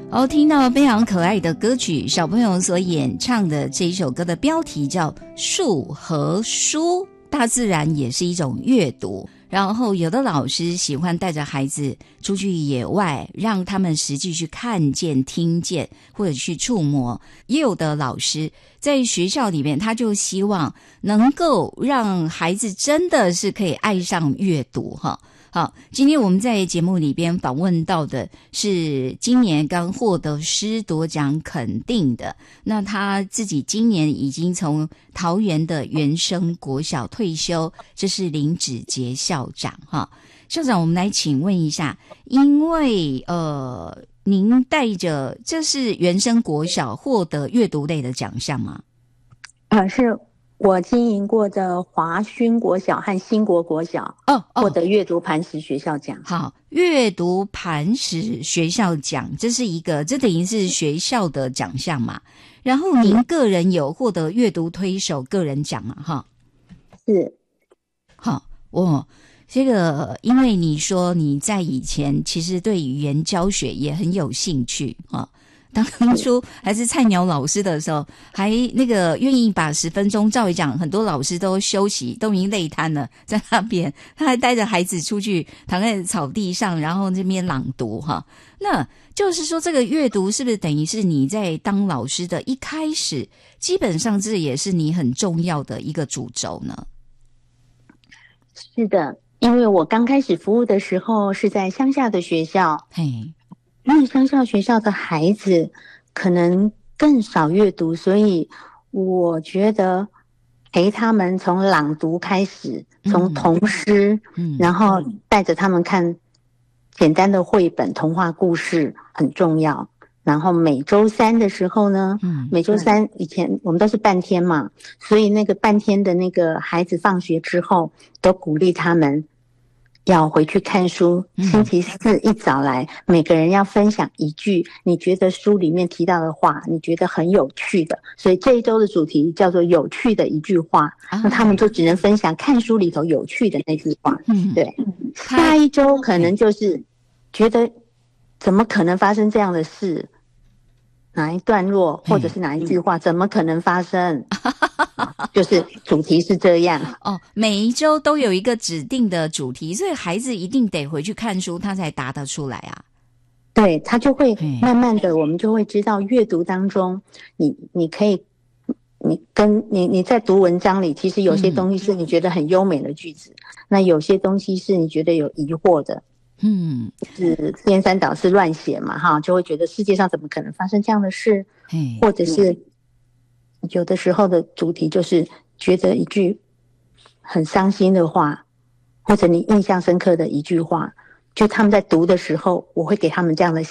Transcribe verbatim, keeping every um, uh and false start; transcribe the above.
哦，听到非常可爱的歌曲，小朋友所演唱的这一首歌的标题叫《树和书》，大自然也是一种阅读。然后有的老师喜欢带着孩子出去野外，让他们实际去看见、听见或者去触摸。也有的老师在学校里面，他就希望能够让孩子真的是可以爱上阅读哈。好，今天我们在节目里边访问到的是今年刚获得师铎奖肯定的，那他自己今年已经从桃园的原生国小退休，这是林芷婕校长哈。校长，我们来请问一下，因为呃，您带着这是原生国小获得阅读类的奖项吗？ 呃，是我经营过的华勋国小和新国国小哦哦， 获得阅读磐石学校奖。 好，阅读磐石学校奖，这是一个，这等于是学校的奖项嘛。然后您个人有获得阅读推手个人奖嘛？哈， 是。 好，我这个，因为你说你在以前其实对语言教学也很有兴趣啊。当初还是菜鸟老师的时候，还那个愿意把十分钟，照理讲很多老师都休息，都已经累瘫了，在那边他还带着孩子出去躺在草地上，然后这边朗读哈。那就是说，这个阅读是不是等于是你在当老师的一开始，基本上这也是你很重要的一个主轴呢？ 是的，因为我刚开始服务的时候是在乡下的学校， 嘿。 因为乡下学校的孩子可能更少阅读，所以我觉得陪他们从朗读开始，从童诗，嗯，然后带着他们看简单的绘本、童话故事很重要。然后每周三的时候呢，嗯，每周三以前我们都是半天嘛，所以那个半天的那个孩子放学之后，都鼓励他们要回去看书，星期四一早来，每个人要分享一句你觉得书里面提到的话，你觉得很有趣的。所以这一周的主题叫做有趣的一句话，那他们就只能分享看书里头有趣的那句话。对，下一周可能就是觉得怎么可能发生这样的事，哪一段落或者是哪一句话怎么可能发生，就是主题是这样哦。每一周都有一个指定的主题，所以孩子一定得回去看书，他才答得出来啊。 对，他就会慢慢的，我们就会知道阅读当中，你你可以，你跟你你在读文章里，其实有些东西是你觉得很优美的句子，嗯、那有些东西是你觉得有疑惑的。嗯，是颠三倒四乱写嘛，哈，就会觉得世界上怎么可能发生这样的事，或者是有的时候的主题就是觉得一句很伤心的话，或者你印象深刻的一句话，就他们在读的时候，我会给他们这样的